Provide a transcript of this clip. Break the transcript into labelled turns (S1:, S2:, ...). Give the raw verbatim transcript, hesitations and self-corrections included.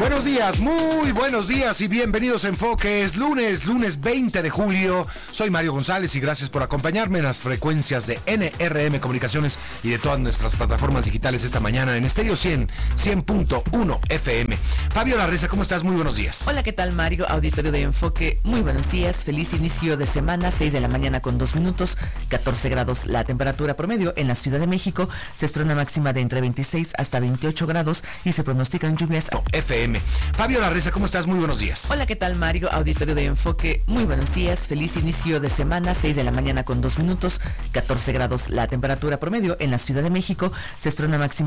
S1: Buenos días, muy buenos días y bienvenidos a Enfoque. Es lunes, lunes veinte de julio. Soy Mario González y gracias por acompañarme en las frecuencias de N R M Comunicaciones y de todas nuestras plataformas digitales esta mañana en Estéreo cien, cien punto uno F M. Fabio Larreza, ¿cómo estás? Muy buenos días.
S2: Hola, ¿qué tal, Mario? Auditorio de Enfoque, muy buenos días. Feliz inicio de semana, seis de la mañana con dos minutos, catorce grados la temperatura promedio en la Ciudad de México. Se espera una máxima de entre veintiséis hasta veintiocho grados y se pronostican lluvias.
S1: F M. Fabio Larreza, ¿cómo estás? Muy buenos días.
S2: Hola, ¿qué tal, Mario? Auditorio de Enfoque, muy buenos días. Feliz inicio de semana, seis de la mañana con dos minutos, catorce grados la temperatura promedio en la Ciudad de México. Se espera una máxima